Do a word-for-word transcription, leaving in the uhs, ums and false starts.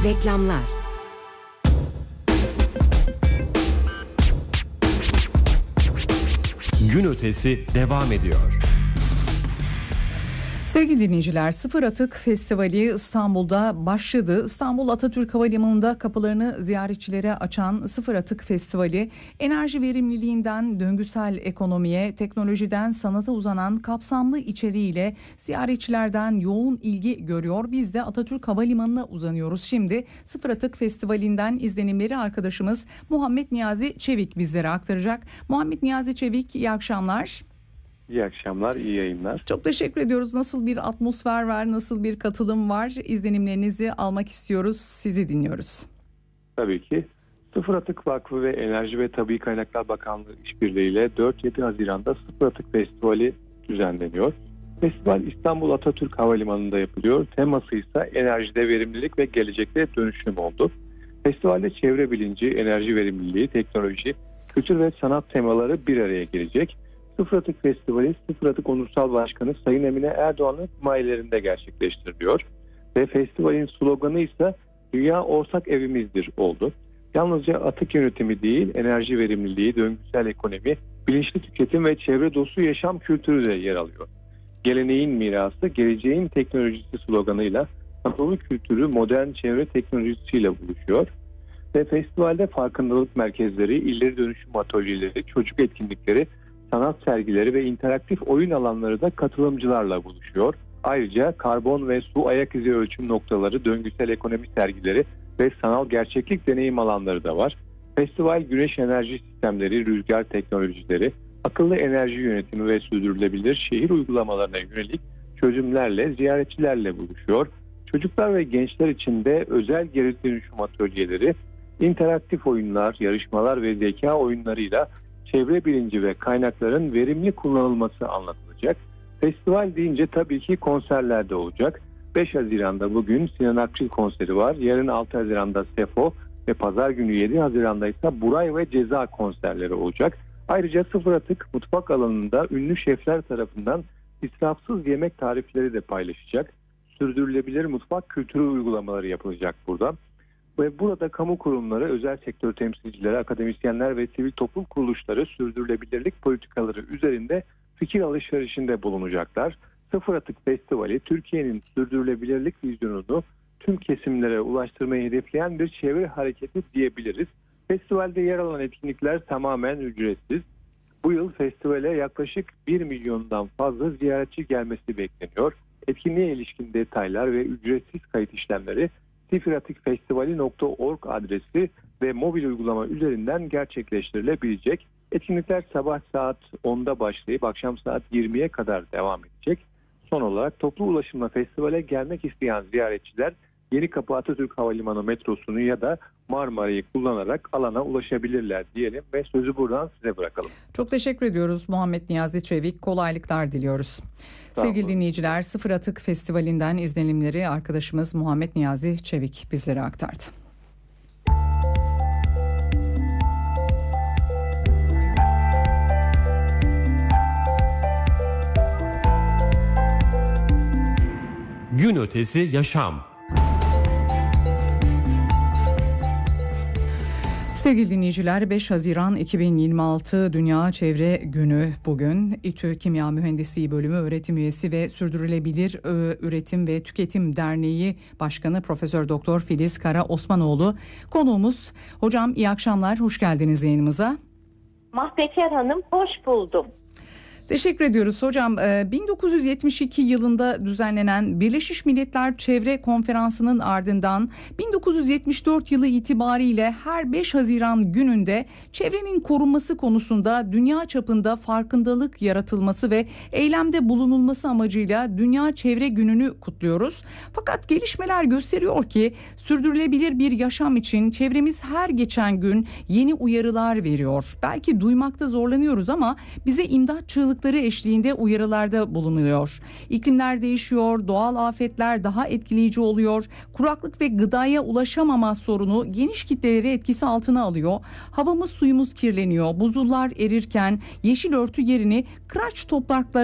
Reklamlar. Gün ötesi devam ediyor. Sevgili dinleyiciler, Sıfır Atık Festivali İstanbul'da başladı. İstanbul Atatürk Havalimanı'nda kapılarını ziyaretçilere açan Sıfır Atık Festivali, enerji verimliliğinden döngüsel ekonomiye, teknolojiden sanata uzanan kapsamlı içeriğiyle ziyaretçilerden yoğun ilgi görüyor. Biz de Atatürk Havalimanı'na uzanıyoruz. Şimdi Sıfır Atık Festivali'nden izlenimleri arkadaşımız Muhammed Niyazi Çevik bizlere aktaracak. Muhammed Niyazi Çevik, iyi akşamlar. İyi akşamlar, iyi yayınlar. Çok teşekkür ediyoruz. Nasıl bir atmosfer var, nasıl bir katılım var? İzlenimlerinizi almak istiyoruz. Sizi dinliyoruz. Tabii ki. Sıfır Atık Vakfı ve Enerji ve Tabii Kaynaklar Bakanlığı işbirliğiyle dört yedi Haziran'da Sıfır Atık Festivali düzenleniyor. Festival İstanbul Atatürk Havalimanı'nda yapılıyor. Teması ise enerjide verimlilik ve gelecekte dönüşüm oldu. Festivalde çevre bilinci, enerji verimliliği, teknoloji, kültür ve sanat temaları bir araya gelecek. Sıfır Atık Festivali Sıfır Atık Onursal Başkanı Sayın Emine Erdoğan'ın himayelerinde gerçekleştiriliyor. Ve festivalin sloganı ise "Dünya ortak evimizdir" oldu. Yalnızca atık yönetimi değil, enerji verimliliği, döngüsel ekonomi, bilinçli tüketim ve çevre dostu yaşam kültürü de yer alıyor. Geleneğin mirası, geleceğin teknolojisi sloganıyla Anadolu kültürü modern çevre teknolojisiyle buluşuyor. Ve festivalde farkındalık merkezleri, ileri dönüşüm atölyeleri, çocuk etkinlikleri, sanat sergileri ve interaktif oyun alanları da katılımcılarla buluşuyor. Ayrıca karbon ve su ayak izi ölçüm noktaları, döngüsel ekonomi sergileri ve sanal gerçeklik deneyim alanları da var. Festival güneş enerji sistemleri, rüzgar teknolojileri, akıllı enerji yönetimi ve sürdürülebilir şehir uygulamalarına yönelik çözümlerle, ziyaretçilerle buluşuyor. Çocuklar ve gençler için de özel geri dönüşüm atölyeleri, interaktif oyunlar, yarışmalar ve zeka oyunlarıyla çevre bilinci ve kaynakların verimli kullanılması anlatılacak. Festival deyince tabii ki konserler de olacak. beş Haziran'da bugün Sinan Akçıl konseri var. Yarın altı Haziran'da Sefo ve pazar günü yedi Haziran'da ise Buray ve Ceza konserleri olacak. Ayrıca Sıfır Atık mutfak alanında ünlü şefler tarafından israfsız yemek tarifleri de paylaşacak. Sürdürülebilir mutfak kültürü uygulamaları yapılacak burada. Ve burada kamu kurumları, özel sektör temsilcileri, akademisyenler ve sivil toplum kuruluşları sürdürülebilirlik politikaları üzerinde fikir alışverişinde bulunacaklar. Sıfır Atık Festivali, Türkiye'nin sürdürülebilirlik vizyonunu tüm kesimlere ulaştırmayı hedefleyen bir çevre hareketi diyebiliriz. Festivalde yer alan etkinlikler tamamen ücretsiz. Bu yıl festivale yaklaşık bir milyondan fazla ziyaretçi gelmesi bekleniyor. Etkinliğe ilişkin detaylar ve ücretsiz kayıt işlemleri sıfır atık festivali nokta org adresi ve mobil uygulama üzerinden gerçekleştirilebilecek. Etkinlikler sabah saat onda başlayıp akşam saat yirmiye kadar devam edecek. Son olarak toplu ulaşımla festivale gelmek isteyen ziyaretçiler Yenikapı Atatürk Havalimanı metrosunu ya da Marmara'yı kullanarak alana ulaşabilirler diyelim ve sözü buradan size bırakalım. Çok teşekkür ediyoruz Muhammed Niyazi Çevik. Kolaylıklar diliyoruz. Tamam. Sevgili dinleyiciler, Sıfır Atık Festivali'nden izlenimleri arkadaşımız Muhammed Niyazi Çevik bizlere aktardı. Gün ötesi yaşam. Sevgili dinleyiciler, beş Haziran iki bin yirmi altı Dünya Çevre Günü bugün. İTÜ Kimya Mühendisliği Bölümü öğretim üyesi ve Sürdürülebilir Üretim ve Tüketim Derneği Başkanı Profesör Doktor Filiz Kara Osmanoğlu konuğumuz. Hocam iyi akşamlar, hoş geldiniz yayınımıza. Mahpeker Hanım, hoş buldum. Teşekkür ediyoruz hocam. bin dokuz yüz yetmiş iki yılında düzenlenen Birleşmiş Milletler Çevre Konferansı'nın ardından bin dokuz yüz yetmiş dört yılı itibariyle her beş Haziran gününde çevrenin korunması konusunda dünya çapında farkındalık yaratılması ve eylemde bulunulması amacıyla Dünya Çevre Günü'nü kutluyoruz. Fakat gelişmeler gösteriyor ki sürdürülebilir bir yaşam için çevremiz her geçen gün yeni uyarılar veriyor. Belki duymakta zorlanıyoruz ama bize imdat çığlıkları eşliğinde uyarılarda bulunuyor. İklimler değişiyor, doğal afetler daha etkileyici oluyor, kuraklık ve gıdaya ulaşamama sorunu geniş kitleleri etkisi altına alıyor. Havamız suyumuz kirleniyor, buzullar erirken yeşil örtü yerini kıraç topraklara